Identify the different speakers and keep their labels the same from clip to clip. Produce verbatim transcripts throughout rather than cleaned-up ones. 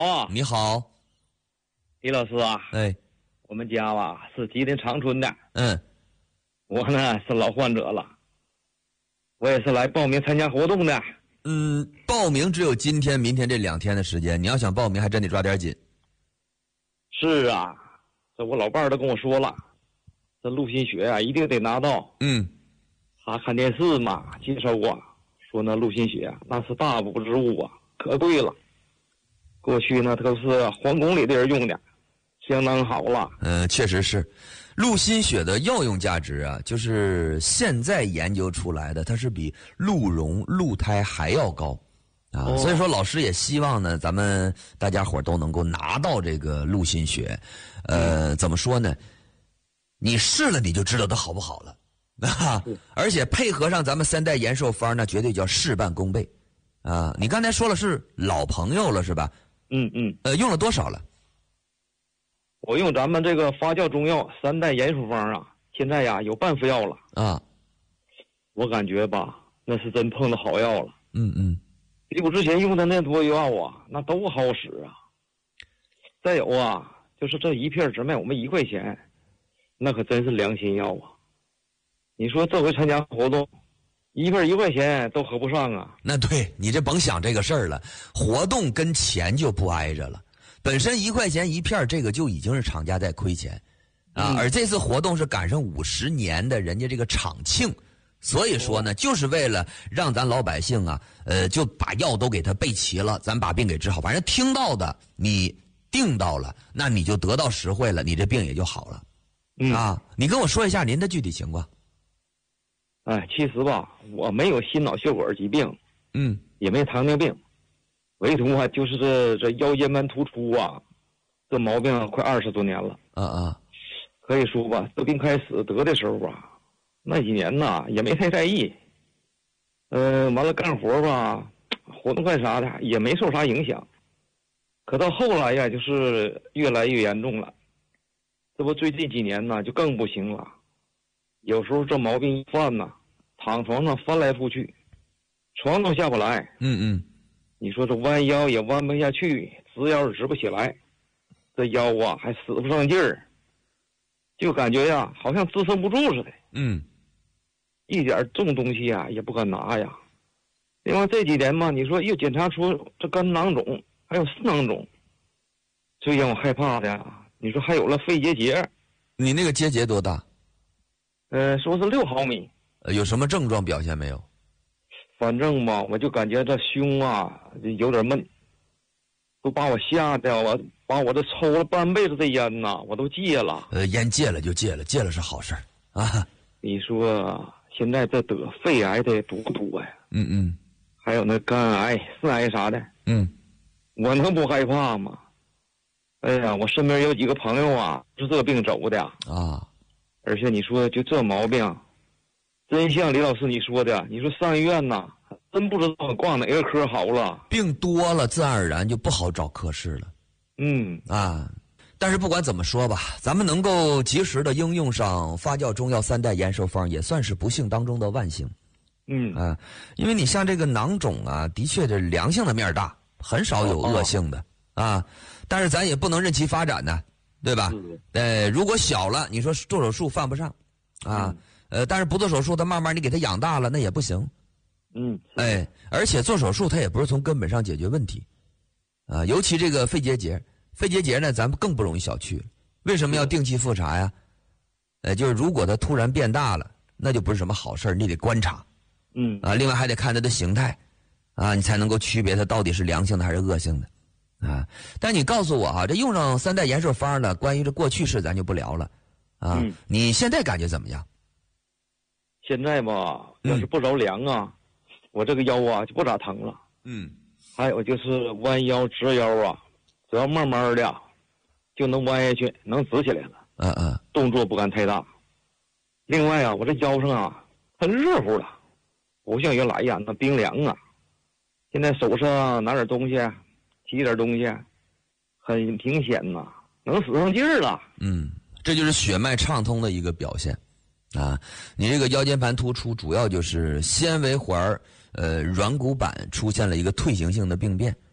Speaker 1: 哦，
Speaker 2: 你好，
Speaker 1: 李老师啊，
Speaker 2: 哎，
Speaker 1: 我们家吧是吉林长春的，
Speaker 2: 嗯，
Speaker 1: 我呢是老患者了，我也是来报名参加活动的。
Speaker 2: 嗯，报名只有今天、明天这两天的时间，你要想报名还真得抓点紧。
Speaker 1: 是啊，这我老伴儿都跟我说了，这陆心血啊一定得拿到。
Speaker 2: 嗯，
Speaker 1: 他看电视嘛，介绍过，说那陆心血那是大补之物啊，可贵了。过去呢都是皇宫里的人用的，相当好了。
Speaker 2: 嗯、呃，确实是，陆心血的药用价值啊，就是现在研究出来的，它是比鹿茸、鹿胎还要高。啊，
Speaker 1: 哦、
Speaker 2: 所以说老师也希望呢，咱们大家伙都能够拿到这个陆心血，呃，怎么说呢？你试了你就知道它好不好了，啊，而且配合上咱们三代延寿方，那绝对叫事半功倍，啊，你刚才说了是老朋友了是吧？
Speaker 1: 嗯嗯，
Speaker 2: 呃，用了多少了？
Speaker 1: 我用咱们这个发酵中药三代延寿方啊，现在呀有半副药了
Speaker 2: 啊，
Speaker 1: 我感觉吧，那是真碰到好药了。
Speaker 2: 嗯嗯。
Speaker 1: 比我之前用的那多药啊，那都好使啊。再有啊，就是这一片只卖我们一块钱，那可真是良心药啊。你说这回参加活动，一片一块钱都合不上啊。
Speaker 2: 那对，你这甭想这个事儿了，活动跟钱就不挨着了。本身一块钱一片，这个就已经是厂家在亏钱啊。
Speaker 1: 嗯、
Speaker 2: 而这次活动是赶上五十年的人家这个厂庆。所以说呢，就是为了让咱老百姓啊，呃，就把药都给他备齐了，咱把病给治好。反正听到的，你定到了，那你就得到实惠了，你这病也就好了。
Speaker 1: 嗯
Speaker 2: 啊，你跟我说一下您的具体情况。
Speaker 1: 哎，其实吧，我没有心脑血管疾病，
Speaker 2: 嗯，
Speaker 1: 也没糖尿病，唯独啊就是这这腰间盘突出啊，这毛病快二十多年了。
Speaker 2: 啊啊，
Speaker 1: 可以说吧，这病开始得的时候啊。那几年呐也没太在意，呃，完了干活吧，活动干啥的也没受啥影响。可到后来呀，就是越来越严重了。这不最近几年呢就更不行了，有时候这毛病一犯呐，躺床上翻来覆去，床都下不来。
Speaker 2: 嗯嗯，
Speaker 1: 你说这弯腰也弯不下去，直腰也直不起来，这腰啊还使不上劲儿，就感觉呀好像支撑不住似的。
Speaker 2: 嗯。
Speaker 1: 一点重东西啊也不敢拿呀。另外这几年嘛，你说又检查出这肝囊肿还有肾囊肿，最让我害怕的呀，你说还有了肺结节。
Speaker 2: 你那个结节多大？
Speaker 1: 呃，说是六毫米。
Speaker 2: 呃，有什么症状表现没有？
Speaker 1: 反正嘛，我就感觉这胸啊有点闷，都把我吓得我把我这抽了半辈子的烟呐，我都戒了。
Speaker 2: 呃，烟戒了就戒了，戒了是好事啊。
Speaker 1: 你说。现在这得肺癌的多不多呀？
Speaker 2: 嗯嗯，
Speaker 1: 还有那肝癌、肾癌啥的。
Speaker 2: 嗯，
Speaker 1: 我能不害怕吗？哎呀，我身边有几个朋友啊，是这个病走的
Speaker 2: 啊。
Speaker 1: 而且你说就这毛病，真像李老师你说的，你说上医院呐，真不知道挂哪个科好了。
Speaker 2: 病多了，自然而然就不好找科室了。
Speaker 1: 嗯
Speaker 2: 啊。但是不管怎么说吧，咱们能够及时的应用上发酵中药三代延寿方，也算是不幸当中的万幸。
Speaker 1: 嗯
Speaker 2: 啊，因为你像这个囊肿啊，的确这良性的面大，很少有恶性的、哦、啊。但是咱也不能任其发展呢，对吧？呃，如果小了，你说做手术犯不上啊、嗯。呃，但是不做手术，它慢慢你给它养大了，那也不行。
Speaker 1: 嗯，
Speaker 2: 哎，而且做手术它也不是从根本上解决问题啊，尤其这个肺结节。肺结节呢，咱们更不容易小觑了。为什么要定期复查呀？呃，就是如果它突然变大了，那就不是什么好事，你得观察。
Speaker 1: 嗯
Speaker 2: 啊，另外还得看它的形态，啊，你才能够区别它到底是良性的还是恶性的，啊。但你告诉我哈、啊，这用上三代延寿方呢，关于这过去式咱就不聊了，啊，
Speaker 1: 嗯、
Speaker 2: 你现在感觉怎么样？
Speaker 1: 现在吧，要是不着凉啊，嗯、我这个腰啊就不咋疼了。
Speaker 2: 嗯。
Speaker 1: 还有就是弯腰直腰啊。只要慢慢的就能弯下去，能直起来了。
Speaker 2: 嗯嗯，
Speaker 1: 动作不敢太大。另外啊，我这腰上啊很热乎了，不像原来呀那冰凉啊。现在手上拿点东西，提点东西，很明显呐，能使上劲儿了。
Speaker 2: 嗯，这就是血脉畅通的一个表现啊。你这个腰间盘突出，主要就是纤维环呃软骨板出现了一个退行性的病变。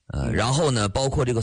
Speaker 2: 呃，然后呢，包括这个